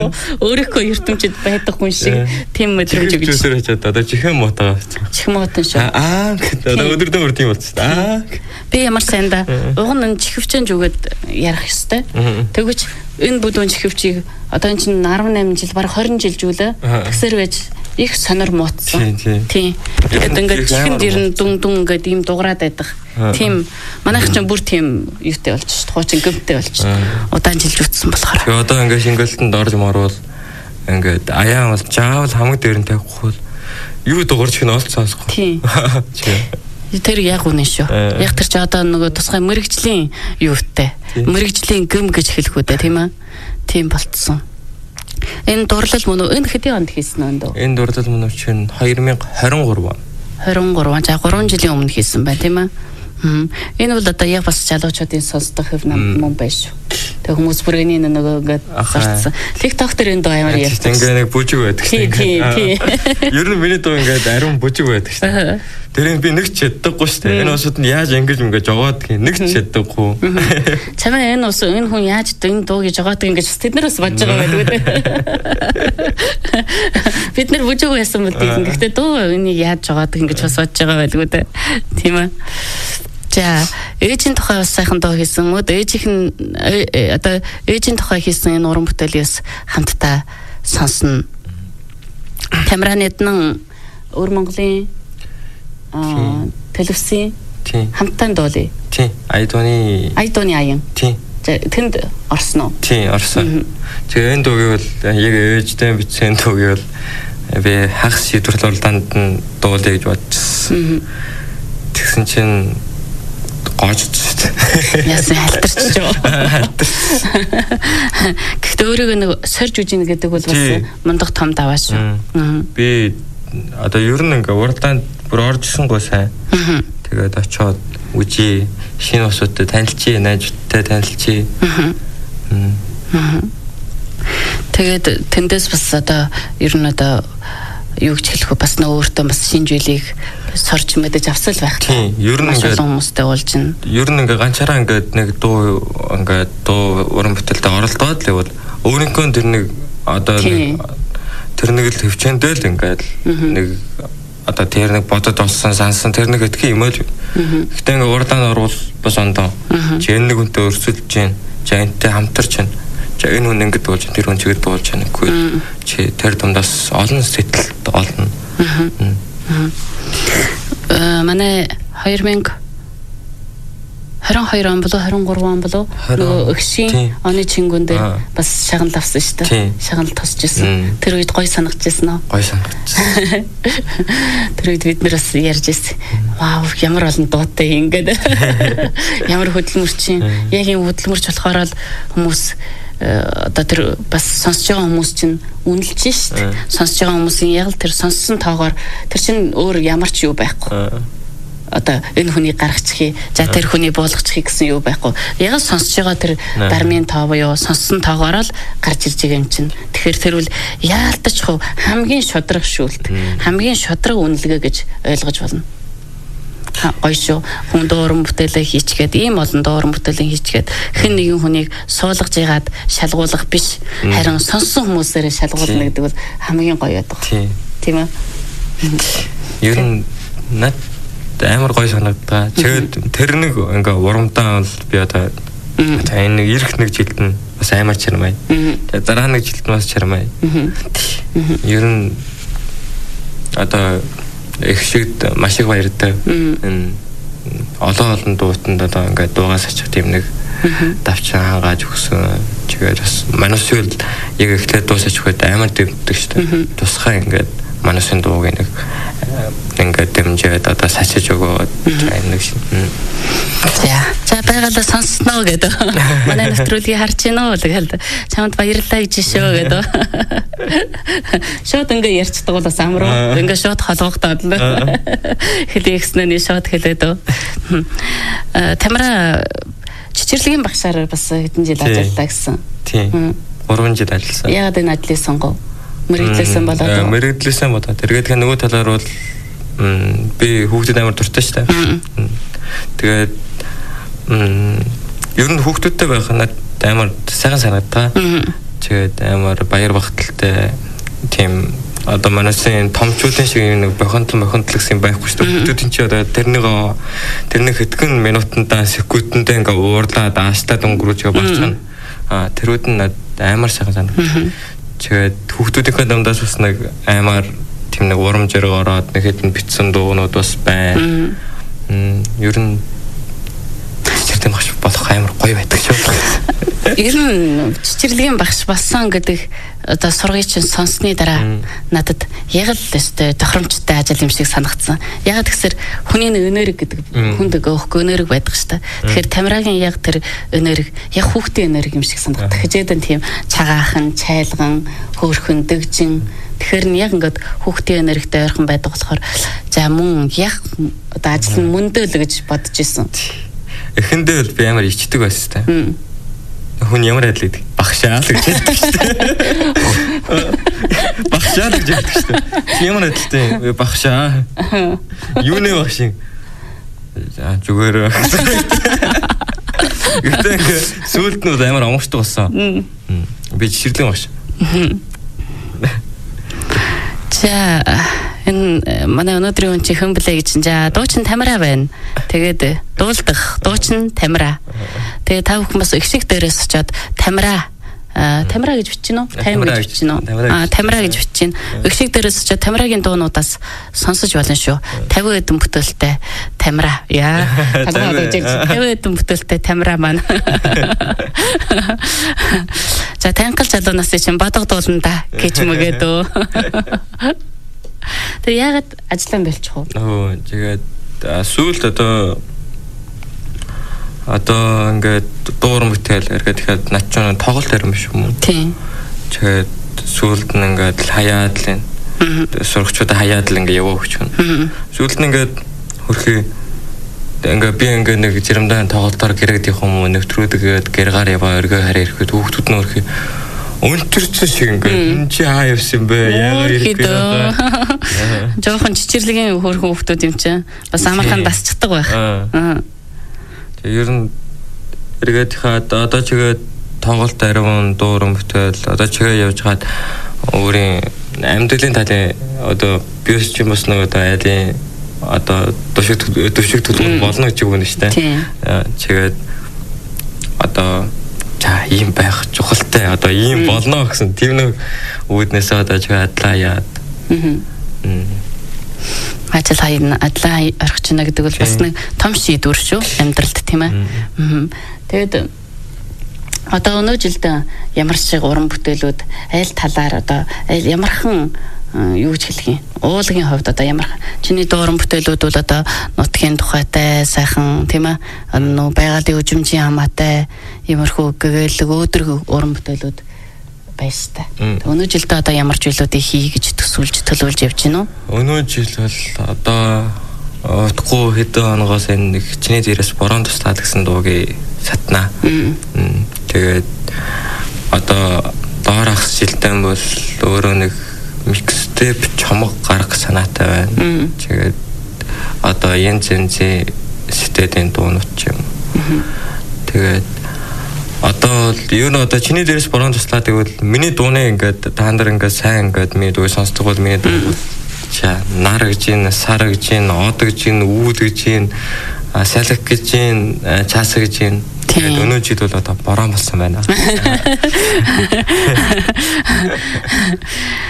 Өөрийнхөө ертөнцид байдаг хүн шиг тийм мэдрэмж өгч. Жүсэр хачаад одоо чихэн мотоо. Чихэн мотон шүү. Одоо өдөрдөө тийм болчихсон. Би ямар сайнда уг нь чихвчэн зүгээд ярих ёстой. Тэгвч энэ бүдүүн чихвчийг одоо энэ чинь 18 жил бараг 20 жил жүүлээ. Тэгсэр байж их сонор муутсан. Тийм. Тэгээд ингээд чихэн дэрн дүн ингээд ийм дуграад байдаг. Тийм. Манайх ч бүр тийм юутай болж шүү. Хуучин гэмтэй болж шүү. Удаан жилж үтсэн болохоор. Тэгээ одоо ингээд шингэлтэнд орж морвол ингээд аяа бол жаавал хамаг дээр нь тавихгүй юу дуурч гэн олцсоосгүй. Тийм. Тэр яг үнэн шүү. Яг тэр чи одоо нөгөө тусгай мэрэгжлийн юутай. Мэрэгжлийн гэм гэж хэлэх үү тийм ээ. Тийм болцсон. Энэ дурлал мөн энэ хэдийн онд хийсэн вэ? Энэ дурлал мөн чинь 2023 он. 23 за 3 жилийн өмнө хийсэн байна тийм ээ. Энэ бол одоо яг бас залуучуудын сонсдог хэв нам мөн байна шүү. Тэг хүмүүс бүргэний нөгөө ингээд зарцсан. TikTok дээр энэ доо амар ярьдаг. Ингээ нэг бүжиг байдаг шүү. Тийм. Ер нь миний доо ингээд ариун бүжиг байдаг шүү. Тэрийг би нэг ч яддаггүй шүү дээ. Энэ усууд нь яаж ингэж жогоод гэх нэг ч яддаггүй. Чамаа энэ хүн яаж энэ дууг жогоод ингэж тэд нар бас бодож байгаа байдаг. Бид нар бүжиг байсан мэт юм. Гэхдээ дуу энийг яаж жогоод ингэж бас бодож байгаа байдаг. Тийм ээ. За ээжийн тухай бас сайхан дуу хийсэн. Мод ээжийн одоо ээжийн тухай хийсэн энэ уран бүтээлээс хамтдаа сонсно. Тамиран эднэн өвөр Монголын телевизийн хамтан дуулъя. Тийм. Айдууны аян. Тийм. Тэнд орсон уу? Тийм, орсон. Тэгээ энэ дуугийг бол яг ээжтэй бичсэн дуугийг бол би хагас шийдвэрлэл уралдаанд нь дуулъя гэж бодчихсон. Тэгсэн чинь гоожчихсон. Яасан халтарч жоо. Гэхдээ өөрийгөө нэг сорж үжин гэдэг бол бас мундаг том даваа шүү. Би одоо ер нь ингээ уралдаанд бүр орж ирсэнгүй сайн. Тэгээд очиод үжи шинэ усуудтай танилцъя, найзуудтай танилцъя. Тэгээд тэндээс бас одоо ер нь одоо юу гэж хэлэх вэ? Бас нөө өөртөө бас шинж үйлийг сорж мэдэж авсал байх. Тийм. Ер нь ингээ хүмүүстэй уулзна. Ер нь ингээ ганцаараа ингээ нэг дуу уран бүтээлтэй оролдоод л бол өөрийнхөө тэр нэг одоо тэр нэг л төвчөндөө л ингээ нэг одоо тэр нэг бодод олсон сансан тэр нэг этгий юм л. Гэхдээ ингээ уралдаанд орвол бас ондоо. Чи энэ нэг хүнтэй өрсөлдөж чинь, жантай хамтарч чинь. За энэ хүн ингэж болж тэр хүн чигээр болж байна гэхгүй. Чи тэр дундаас олон сэтгэлд олно. Манай 2022 он болоо 23 он болоо нөгөө өгшийн оны чингүн дээр бас шагнал авсан шүү дээ. Шагнал тосч ирсэн. Тэр үед гой санагдчихсан уу? Гой санагдчихсан. Тэр үед бид нар бас ярьж ирсэн. Вау, ямар олон дуутай ингээд. Ямар хөдөлмөрчин. Яг юм хөдөлмөрч болохоор л хүмүүс одоо тэр бас сонсож байгаа хүмүүс чинь үнэлж шүү дээ. Сонсож байгаа хүмүүсийн яг л тэр сонссон тоогоор тэр чинь өөр ямар ч юу байхгүй. Одоо энэ хүний гаргачихъя, за тэр хүний буулгачихъя гэсэн юу байхгүй. Яг л сонсож байгаа тэр дармын тоо буюу сонссон тоогоор л гарч ирж байгаа юм чинь. Тэгэхээр тэр үл яалтч хамгийн шудраг шүүлт, хамгийн шудраг үнэлгээ гэж ойлгож болно. Гоё шүү. Хүн дууран бүтээлээ хийчгээд ийм олон дууран бүтээлийн хийчгээд хэн нэгэн хүнийг суулгаж ягаад шалгуулах биш. Харин сонссон хүмүүсээрээ шалгуулна гэдэг бол хамгийн гоё байдаг. Тийм ээ. Ер нь над амар гоё санагдаа. Тэгээд тэр нэг ингээ урамдаа бол би одоо энэ нэг ирэх нэг жилд нь бас амар чармай. Тэгээд дараа нэг жилд нь бас чармай. Ер нь одоо их шигд маш их баяртай. Энэ олон дуутанд одоо ингээд дуугаас очих тийм нэг давчаа хангааж өгсөн. Тэгээд бас манайсгүй яг эхлээд дуусаач хөөд амар дэвддэг шүү дээ. Тусгай ингээд манайсын дууг нэг ингээд дэмжээд одоо сачиж өгөөд нэг шин. За байгалаа сонссноо гэдэг. Манай нэвтрүүлгийг харж гинөө тэгэл чамд баярлалаа гэж шүү гэдэг. Шууд ингээ ярьцдаг бол бас амруу. Ингээ шууд холгоогдоод л. Хэлээхснээ шууд хэлээд. Тамира чичирлэгийн багшаар бас хэдэн жил ажилладаг гэсэн. Тийм. 3 жил ажилласан. Яг энэ ажлыг сонгов. Мэргэдлээсэн болоод. Мэргэдлээсэн болоод. Тэгээд нөгөө талаар бол би хүүхдэд амар дуртай шүү дээ. Тэгээд ер нь хүүхдүүдтэй байх надад амар сайхан санагдаа. тэгээд амар баяр багталтай тийм одоо манайсын томчуудын шиг нэг бохондлогсон байхгүй шүү дээ. Хүмүүсийн чи одоо тэрнийг хэдхэн минутандаа секундэндээ ингээ уурлаад аашлаад өнгөрүүлж байгаа байна. Тэрүүд нь амар сайхан санагдав. Тэгээд хүүхдүүдийнхээ дамдаас бас нэг амар тийм нэг урамжээр ороод нэг хэдэн битсэн дуунууд бас байна. Ер нь чичирлийн багш болох амар гоё байдаг шүү. Ер нь чичирлийн багш болсон гэдэг одоо сургыг чинь сонссны дараа надад яг л өстэй тохиромжтой ажил юм шиг санагдсан. Яг гэсэр хүний өнөөрөг гэдэг хүнд өгөхгүй өнөөрөг байдаг шүү дээ. Тэгэхээр Тамирагийн яг тэр өнөөрөг яг хүүхдийн өнөөрөг юм шиг санагдав. Хажээдэн тийм цагаахан, чайлган, хөөрхөн, дэгжин. Тэгэхээр нь яг ингээд хүүхдийн өнөөрөгтэй ойрхон байдаг болохоор за мөн яг одоо ажил нь мөндөөл гэж бодож исэн. Эхэндээ бол би амар ичдэг байсан та. Хүн ямар адил гэдэг багшаа л гэж хэлдэг шүү дээ. Багшаа л гэж хэлдэг шүү дээ. Чи ямар адилтай багшаа. Юу нэ багш юм? За зүгээр. Гэтэ сүүлд нь амар амарчдаг болсон. Би жишрэлэн багш. За энэ манай өнөөдрийн хүн чихэн блэ гэж за дуучин Тамира байна. Тэгээд дуучин Тамира. Тэгээд та бүхэн бас их шиг дээрээс очиод Тамира гэж бичнэ үү? Тамира гэж бичнэ үү? Тамира гэж бичнэ. Их шиг дээрээс очиод Тамирагийн дуунуудаас сонсож болно шүү. 50 хэдэн бүтээлтэй Тамира. Яа. 50 хэдэн бүтээлтэй Тамира маань. За танхал залуунаас чинь бадаг дуулна да гэж мөгээд өө. Тэг яагаад ажиллан болчих вэ? Тэгээд сүүлд одоо ингээд дуурам бүтээл эргээд ихэд над ч тоглолт харин биш юм уу? Тийм. Тэгээд сүүлд нь ингээд хаяад л сурагчдаа хаяад л ингээд яваа өгч байна. Сүүлд нь ингээд хөрхий ингээд би ингээд нэг жирамдаа тоглолтоор гэрэгд явах юм уу нэвтрүүлгээд гэргаар яваа өргөө хараа ирэхэд хүүхдүүд нь хөрхий өнтөрсөн шиг ингээд энэ чи хаа явсан бэ? Яагаад ирэх вэ? Жохон чичирлэгийн хөрхөн хүүхдүүд юм чинь бас амархан дасчдаг байх. Ер нь эргээд хаад одоо чигээ тоглолт ариун дуурам бүтээл одоо чигээ явж хаад өөрийн амьдралын талын одоо биос ч юм бас нэг одоо айлын одоо төвшиг төлөв болно гэж үгэн шүү дээ. Чигээд одоо за ийм байх чухалтай одоо ийм болно гэсэн тийм нэг үүднээсээ одоо чигээ адлаа яад. Ажил хайрна адлаа орох чинь гэдэг бол бас нэг том шийдвэр шүү амьдралд тийм ээ. Тэгэд одоо өнөө жилд ямар шиг уран бүтээлүүд аль талаар одоо ямархан юу гэж хэлэх юм? Уулгийн хувьд одоо ямар чиний дууран бүтээлүүд бол одоо нутгийн тухайтай сайхан тийм ээ. Нөө байгалийн үжимжийн хамаатай иймэрхүү гэгээлэг өөдрөг уран бүтээлүүд байж та. Өнөө жилд одоо ямар зүйлүүдийг хий гэж төлөвлөж явж байна уу? Өнөө жил бол одоо утгагүй хэдэн хоногоос энэ нэг чиний дээрээс борон туслаад гэсэн дуугийн сатна. Тэгээд одоо доорх жилдэн бол өөрөө нэг микстеп чомог гаргах санаатай байна. Тэгээд одоо янз янзын стэдийн дуунууд юм. Тэгээд одоо юу н одоо чиний дээрээс борон туслаад тэгвэл миний дууны ингээд та нар ингээд сайн ингээд миний дууг сонсдог бол миний дуу ча нар гэж ин сар гэж ин од гэж ин үүд гэж ин салхи гэж ин чаас гэж ин тэгээд өнөө жил бол одоо борон болсон байна.